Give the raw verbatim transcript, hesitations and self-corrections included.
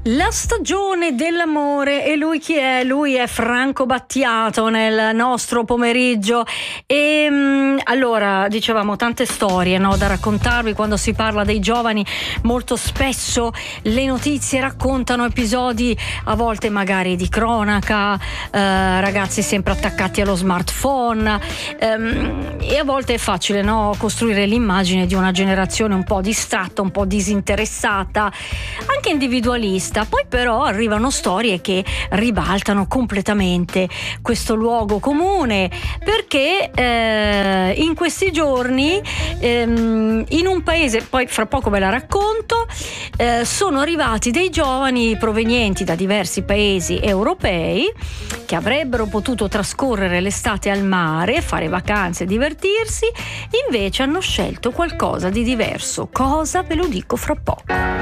La stagione dell'amore, e lui chi è? Lui è Franco Battiato nel nostro pomeriggio. E mh, allora dicevamo tante storie, no, da raccontarvi. Quando si parla dei giovani molto spesso le notizie raccontano episodi a volte magari di cronaca, eh, ragazzi sempre attaccati allo smartphone, ehm, e a volte è facile, no, costruire l'immagine di una generazione un po' distratta, un po' disinteressata, anche individualista. Poi però arrivano storie che ribaltano completamente questo luogo comune, perché eh, in questi giorni ehm, in un paese, poi fra poco ve la racconto, eh, sono arrivati dei giovani provenienti da diversi paesi europei che avrebbero potuto trascorrere l'estate al mare, fare vacanze e divertirsi, invece hanno scelto qualcosa di diverso. Cosa? Ve lo dico fra poco.